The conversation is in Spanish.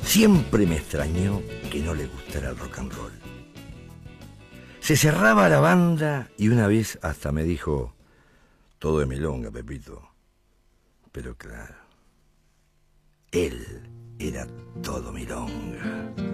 Siempre me extrañó que no le gustara el rock and roll. Se cerraba la banda y una vez hasta me dijo: todo de milonga, Pepito. Pero claro, él era todo milonga.